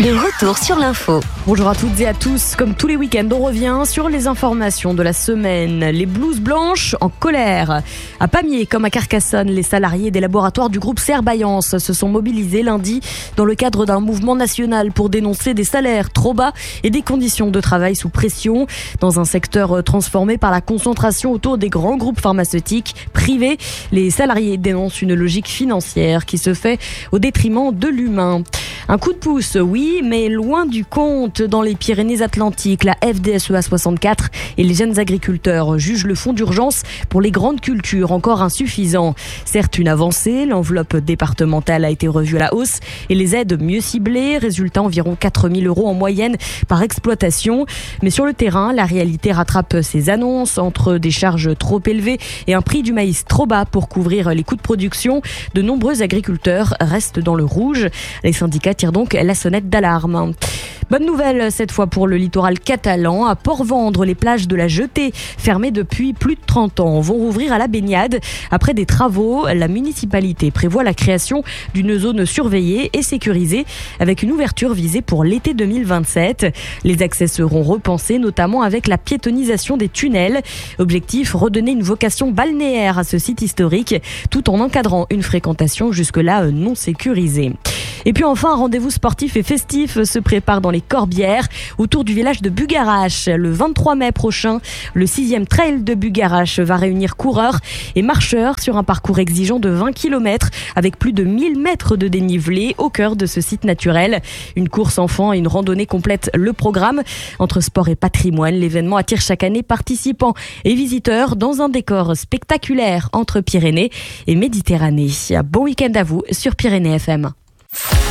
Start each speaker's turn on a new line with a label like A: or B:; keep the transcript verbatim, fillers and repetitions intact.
A: Le retour sur l'info.
B: Bonjour à toutes et à tous. Comme tous les week-ends, on revient sur les informations de la semaine. Les blouses blanches en colère. À Pamiers comme à Carcassonne, les salariés des laboratoires du groupe Serbaillance se sont mobilisés lundi dans le cadre d'un mouvement national pour dénoncer des salaires trop bas et des conditions de travail sous pression dans un secteur transformé par la concentration autour des grands groupes pharmaceutiques privés. Les salariés dénoncent une logique financière qui se fait au détriment de l'humain. Un coup de pouce, oui, mais loin du compte. Dans les Pyrénées-Atlantiques, la F D S E A soixante-quatre et les jeunes agriculteurs jugent le fonds d'urgence pour les grandes cultures encore insuffisant. Certes, une avancée, l'enveloppe départementale a été revue à la hausse et les aides mieux ciblées, résultat environ quatre mille euros en moyenne par exploitation. Mais sur le terrain, la réalité rattrape ces annonces entre des charges trop élevées et un prix du maïs trop bas pour couvrir les coûts de production. De nombreux agriculteurs restent dans le rouge. Les syndicats tirent donc la sonnette d'alarme. Bonne nouvelle cette fois pour le littoral catalan. À Port-Vendre, les plages de la Jetée, fermées depuis plus de trente ans, vont rouvrir à la baignade. Après des travaux, la municipalité prévoit la création d'une zone surveillée et sécurisée avec une ouverture visée pour l'été deux mille vingt-sept. Les accès seront repensés, notamment avec la piétonisation des tunnels. Objectif, redonner une vocation balnéaire à ce site historique, tout en encadrant une fréquentation jusque-là non sécurisée. Et puis enfin, un rendez-vous sportif et festif se prépare dans les Corbières, autour du village de Bugarache. Le vingt-trois mai prochain, le sixième trail de Bugarache va réunir coureurs et marcheurs sur un parcours exigeant de vingt kilomètres avec plus de mille mètres de dénivelé au cœur de ce site naturel. Une course enfant et une randonnée complètent le programme. Entre sport et patrimoine, l'événement attire chaque année participants et visiteurs dans un décor spectaculaire entre Pyrénées et Méditerranée. Bon week-end à vous sur Pyrénées F M.